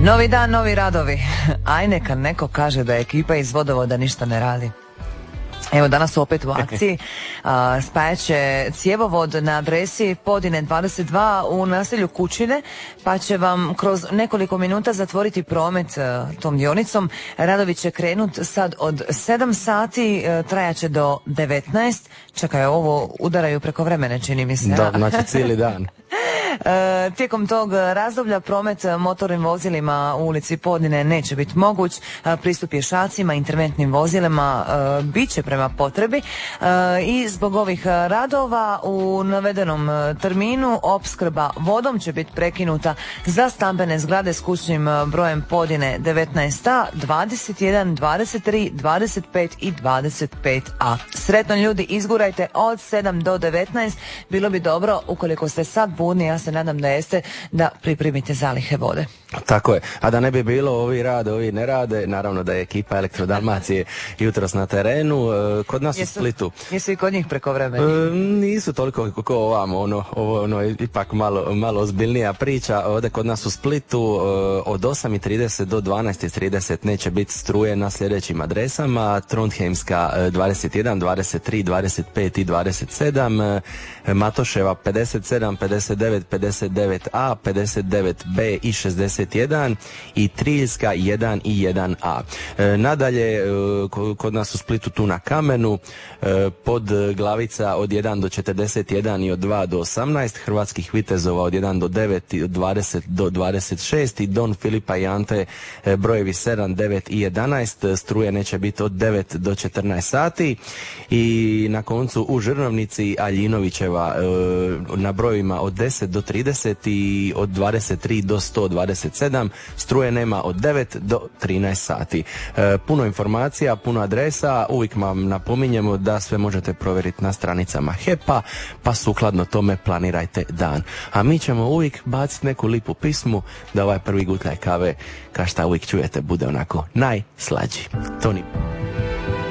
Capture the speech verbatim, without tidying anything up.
Novi dan, novi radovi. Aj neka neko kaže da ekipa iz vodovoda ništa ne radi. Evo, danas su opet u akciji. Spajat će cjevovod na adresi Podine dvadeset dva u naselju Kućine, pa će vam kroz nekoliko minuta zatvoriti promet tom dionicom. Radovi će krenut sad od sedam sati, trajaće do devetnaest. Čekaj, ovo udaraju preko vremene, čini mi se. Da, znači cijeli dan. E, tijekom tog razdoblja promet motornim vozilima u ulici Podine neće biti moguć. E, pristup pješacima, interventnim vozilima e, bit će prema potrebi e, i zbog ovih radova u navedenom terminu opskrba vodom će biti prekinuta za stambene zgrade s kućnim brojem Podine devetnaest a, dvadeset jedan, dvadeset tri, dvadeset pet i dvadeset pet a. Sretno ljudi, izgurajte od sedam do devetnaest. Bilo bi dobro, ukoliko ste sad budni, ja se nadam da jeste, da pripremite zalihe vode. Tako je, a da ne bi bilo ovi rade, ovi ne rade, naravno da je ekipa Elektrodalmacije jutros na terenu, kod nas jesu, u Splitu. Jesu i kod njih preko vremena? E, nisu toliko kako ovamo, ono, ovo ono, ipak malo, malo ozbiljnija priča. Ovdje kod nas u Splitu od osam i trideset do dvanaest i trideset neće biti struje na sljedećim adresama: Trondheimska dvadeset jedan, dvadeset tri, dvadeset pet i dvadeset sedam, Matoševa pedeset sedam, pedeset devet, pedeset devet a, pedeset devet b i šezdeset jedan i Triljska jedan i jedan a. E, nadalje, e, kod nas u Splitu tu na Kamenu, e, pod Glavica od jedan do četrdeset jedan i od dva do osamnaest, Hrvatskih Vitezova od jedan do devet i od dvadeset do dvadeset šest i Don Filipa i Ante e, brojevi sedam, devet i jedanaest, struje neće biti od devet do četrnaest sati. I na koncu u Žrnovnici Aljinovićeva e, na brojevima od deset do trideset i od dvadeset tri do sto dvadeset sedam, struje nema od devet do trinaest sati. E, puno informacija, puno adresa, uvijek vam napominjemo da sve možete provjeriti na stranicama H E P-a, pa sukladno tome planirajte dan. A mi ćemo uvijek baciti neku lipu pismu da ovaj prvi gutljaj kave, kao šta uvijek čujete, bude onako najslađi. Toni.